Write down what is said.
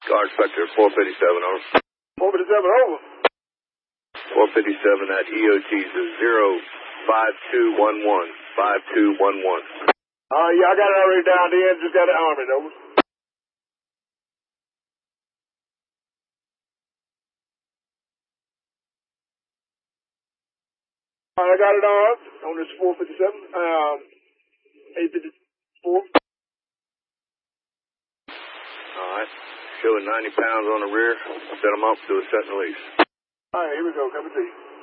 Guard Spectre 457, over. 457, over. 457 at EOT is 05211. 5211. Yeah, I got it already down the end, just got it armored, over. I got it armed on this 457, 854. Alright. Showing 90 pounds on the rear. Set them up, do a set and release. Alright, here we go, coming to you.